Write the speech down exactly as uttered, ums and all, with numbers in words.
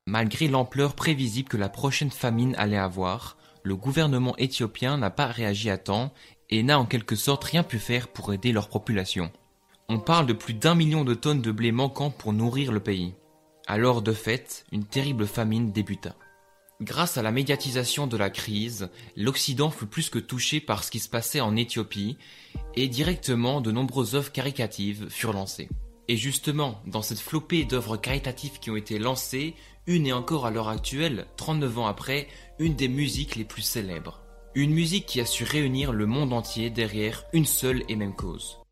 Malgré l'ampleur prévisible que la prochaine famine allait avoir, le gouvernement éthiopien n'a pas réagi à temps et n'a en quelque sorte rien pu faire pour aider leur population. On parle de plus d'un million de tonnes de blé manquant pour nourrir le pays. Alors de fait, une terrible famine débuta. Grâce à la médiatisation de la crise, l'Occident fut plus que touché par ce qui se passait en Éthiopie et directement de nombreuses œuvres caritatives furent lancées. Et justement, dans cette flopée d'œuvres caritatives qui ont été lancées, une est encore à l'heure actuelle, trente-neuf ans après, une des musiques les plus célèbres. Une musique qui a su réunir le monde entier derrière une seule et même cause.